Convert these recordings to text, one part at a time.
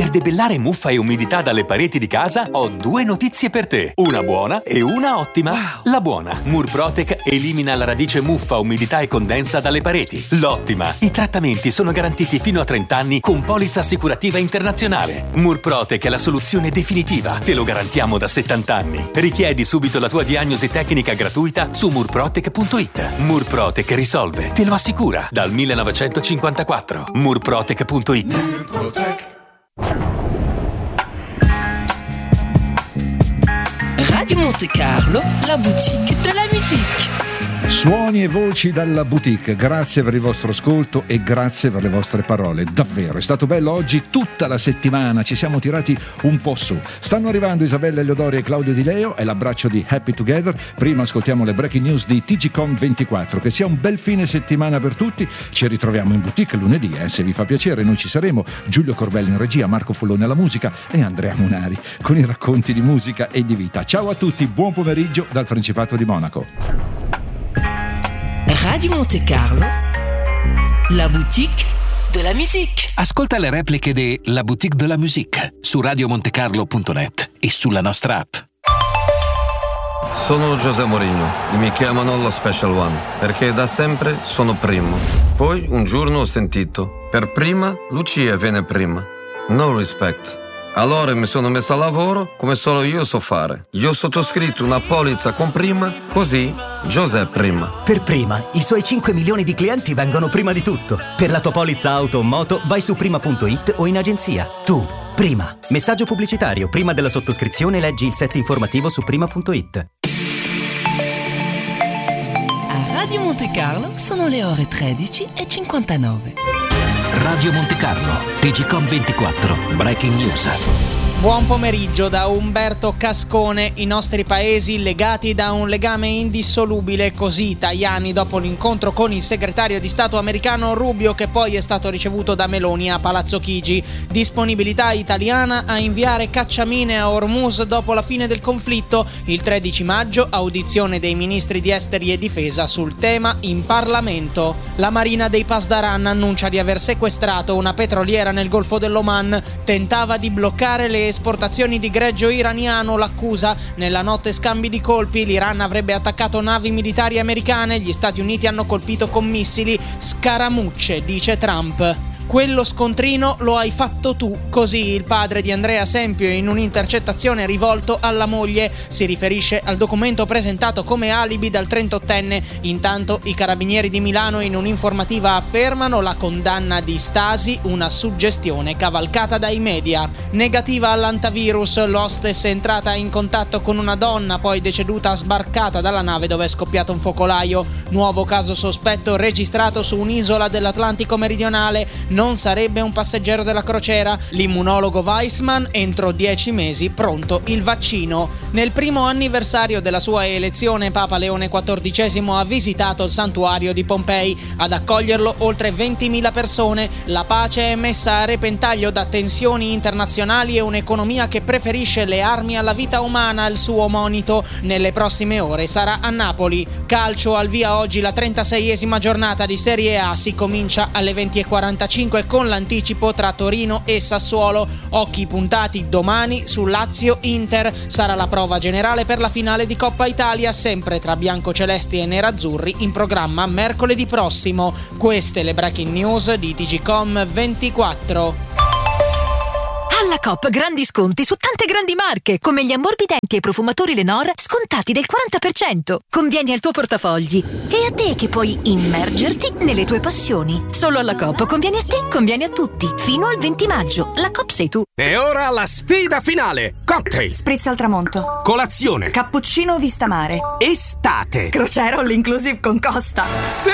Per debellare muffa e umidità dalle pareti di casa ho 2 notizie per te. Una buona e una ottima. Wow. La buona: Murprotec elimina alla radice muffa, umidità e condensa dalle pareti. L'ottima: i trattamenti sono garantiti fino a 30 anni con polizza assicurativa internazionale. Murprotec è la soluzione definitiva. Te lo garantiamo da 70 anni. Richiedi subito la tua diagnosi tecnica gratuita su murprotec.it. Murprotec risolve, te lo assicura, dal 1954. Murprotec.it. Radio Monte Carlo, la boutique de la musique. Suoni e voci dalla boutique, grazie per il vostro ascolto e grazie per le vostre parole, davvero è stato bello oggi, tutta la settimana ci siamo tirati un po' su. Stanno arrivando Isabella Eleodori e Claudio Di Leo e l'abbraccio di Happy Together. Prima ascoltiamo le breaking news di TGCOM 24. Che sia un bel fine settimana per tutti, ci ritroviamo in boutique lunedì, se vi fa piacere. Noi ci saremo, Giulio Corbelli in regia, Marco Fullone alla musica e Andrea Munari con i racconti di musica e di vita. Ciao a tutti, buon pomeriggio dal Principato di Monaco. Radio Monte Carlo, la boutique de la musique. Ascolta le repliche di La Boutique de la Musique su radiomontecarlo.net e sulla nostra app. Sono José Mourinho e mi chiamano lo Special One perché da sempre sono primo. Poi un giorno ho sentito: per prima Lucia viene prima. No respect. Allora mi sono messo a lavoro come solo io so fare. Io ho sottoscritto una polizza con prima, così José prima. Per prima, i suoi 5 milioni di clienti vengono prima di tutto. Per la tua polizza auto o moto vai su prima.it o in agenzia. Tu, prima. Messaggio pubblicitario. Prima della sottoscrizione leggi il set informativo su prima.it. A Radio Monte Carlo sono le ore 13:59. Radio Monte Carlo, TGCOM 24, Breaking News. Buon pomeriggio da Umberto Cascone. I nostri paesi legati da un legame indissolubile, così Tajani dopo l'incontro con il segretario di Stato americano Rubio, che poi è stato ricevuto da Meloni a Palazzo Chigi. Disponibilità italiana a inviare cacciamine a Hormuz dopo la fine del conflitto. Il 13 maggio audizione dei ministri di esteri e difesa sul tema in Parlamento. La Marina dei Pasdaran annuncia di aver sequestrato una petroliera nel Golfo dell'Oman. Tentava di bloccare le esportazioni di greggio iraniano, l'accusa. Nella notte scambi di colpi, l'Iran avrebbe attaccato navi militari americane, gli Stati Uniti hanno colpito con missili. Scaramucce, dice Trump. Quello scontrino lo hai fatto tu, così il padre di Andrea Sempio in un'intercettazione rivolto alla moglie. Si riferisce al documento presentato come alibi dal 38enne. Intanto i carabinieri di Milano in un'informativa affermano la condanna di Stasi, una suggestione cavalcata dai media. Negativa all'antivirus, l'hostess è entrata in contatto con una donna poi deceduta sbarcata dalla nave dove è scoppiato un focolaio. Nuovo caso sospetto registrato su un'isola dell'Atlantico meridionale. Non sarebbe un passeggero della crociera. L'immunologo Weissman, entro 10 mesi pronto il vaccino. Nel primo anniversario della sua elezione, Papa Leone XIV ha visitato il santuario di Pompei. Ad accoglierlo oltre 20.000 persone. La pace è messa a repentaglio da tensioni internazionali e un'economia che preferisce le armi alla vita umana, il suo monito. Nelle prossime ore sarà a Napoli. Calcio, al via oggi la 36esima giornata di Serie A. Si comincia alle 20:45 con l'anticipo tra Torino e Sassuolo. Occhi puntati domani su Lazio-Inter. Sarà la prova generale per la finale di Coppa Italia, sempre tra biancocelesti e nerazzurri, in programma mercoledì prossimo. Queste le breaking news di TGCOM 24. Alla Coop grandi sconti su tante grandi marche, come gli ammorbidenti e profumatori Lenor scontati del 40%. Convieni al tuo portafogli e a te che puoi immergerti nelle tue passioni. Solo alla Coop conviene a te, conviene a tutti. Fino al 20 maggio. La Coop sei tu. E ora la sfida finale. Cocktail, spritz al tramonto, colazione, cappuccino vista mare, estate, crociera all inclusive con Costa. Sì!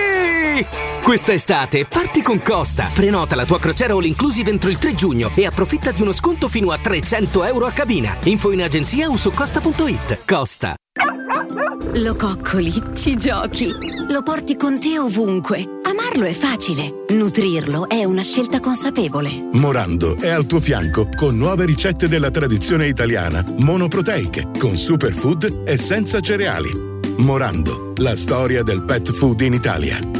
Questa estate parti con Costa. Prenota la tua crociera all inclusive entro il 3 giugno e approfitta di uno sconto fino a €300 a cabina. Info in agenzia o su costa.it. Costa. Lo coccoli, ci giochi, lo porti con te ovunque. Amarlo è facile, nutrirlo è una scelta consapevole. Morando è al tuo fianco con nuove ricette della tradizione italiana, monoproteiche, con superfood e senza cereali. Morando, la storia del pet food in Italia.